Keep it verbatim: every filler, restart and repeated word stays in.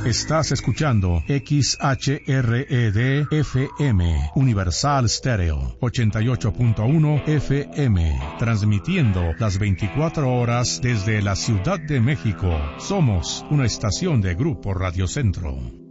Estás escuchando X H R E D F M, Universal Stereo, ochenta y ocho punto uno F M, transmitiendo las veinticuatro horas desde la Ciudad de México. Somos una estación de Grupo Radio Centro.